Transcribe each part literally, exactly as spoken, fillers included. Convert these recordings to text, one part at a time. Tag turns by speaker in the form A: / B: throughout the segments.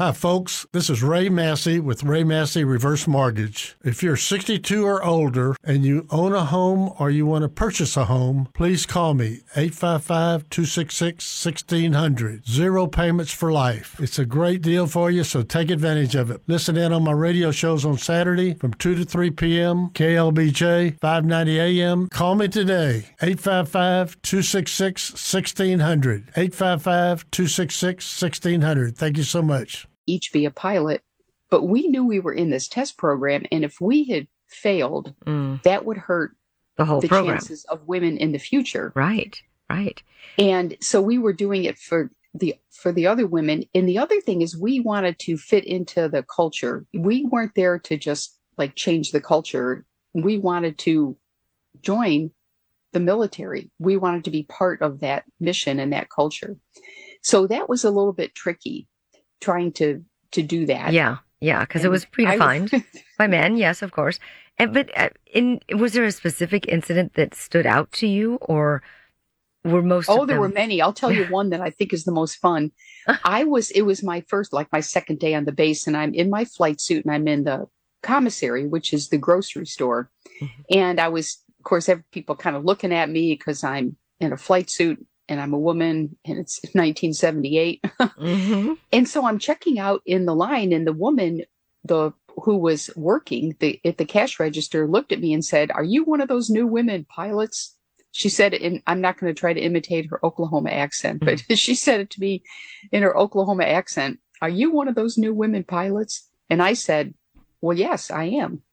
A: Hi, folks. This is Ray Massey with Ray Massey Reverse Mortgage. If you're sixty-two or older and you own a home or you want to purchase a home, please call me, eight five five, two six six, one six zero zero. Zero payments for life. It's a great deal for you, so take advantage of it. Listen in on my radio shows on Saturday from two to three p.m., K L B J, five ninety A M. Call me today, eight five five, two six six, one six zero zero. eight five five, two six six, one six zero zero. Thank you so much.
B: Each be a pilot, but we knew we were in this test program, and if we had failed, mm. that would hurt
C: the whole
B: the
C: program.
B: chances of women in the future.
C: Right, right.
B: And so we were doing it for the for the other women. And the other thing is we wanted to fit into the culture. We weren't there to just like change the culture. We wanted to join the military. We wanted to be part of that mission and that culture. So that was a little bit tricky. Trying to to do that.
C: Yeah, yeah, because it was predefined I, by men, yes, of course. And but uh, in was there a specific incident that stood out to you, or were most?
B: Oh,
C: of
B: there
C: them...
B: were many. I'll tell you one that I think is the most fun. I was. It was my first, like my second day on the base, and I'm in my flight suit, and I'm in the commissary, which is the grocery store, mm-hmm. and I was, of course, every people kind of looking at me because I'm in a flight suit. And I'm a woman, and it's nineteen seventy-eight. mm-hmm. And so I'm checking out in the line, and the woman, the who was working the, at the cash register, looked at me and said, "Are you one of those new women pilots?" She said it in, I'm not going to try to imitate her Oklahoma accent, but mm-hmm. she said it to me in her Oklahoma accent. "Are you one of those new women pilots?" And I said, "Well, yes, I am."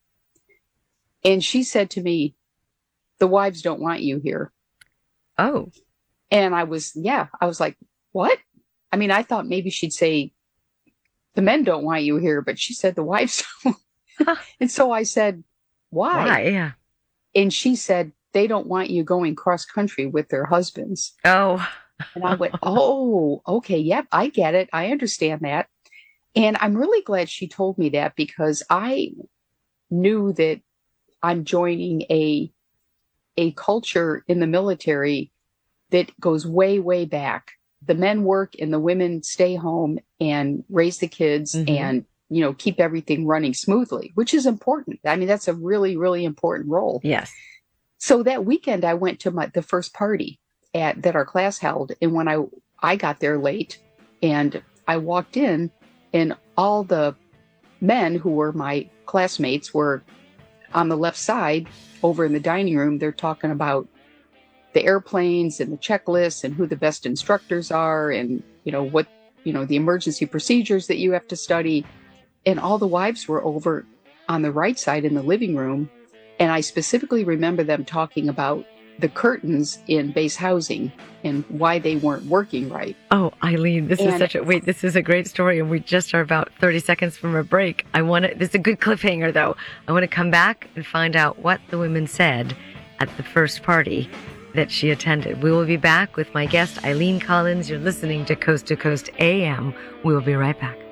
B: And she said to me, "The wives don't want you here."
C: Oh.
B: And I was, yeah, I was like, what? I mean, I thought maybe she'd say, the men don't want you here, but she said the wives don't. Huh. And so I said, why?
C: Why? Yeah.
B: And she said, they don't want you going cross country with their husbands.
C: Oh.
B: And I went, oh, okay. Yep. I get it. I understand that. And I'm really glad she told me that, because I knew that I'm joining a, a culture in the military that goes way, way back. The men work and the women stay home and raise the kids mm-hmm. and, you know, keep everything running smoothly, which is important. I mean, that's a really, really important role.
C: Yes.
B: So that weekend I went to my, the first party at, that our class held. And when I, I got there late and I walked in, and all the men who were my classmates were on the left side over in the dining room. They're talking about the airplanes and the checklists and who the best instructors are, and, you know, what, you know, the emergency procedures that you have to study. And all the wives were over on the right side in the living room. And I specifically remember them talking about the curtains in base housing and why they weren't working right.
C: Oh, Eileen, this
B: and,
C: is such a, wait, this is a great story. And we just are about thirty seconds from a break. I want to, this is a good cliffhanger though. I want to come back and find out what the women said at the first party that she attended. We will be back with my guest, Eileen Collins. You're listening to Coast to Coast A M. We will be right back.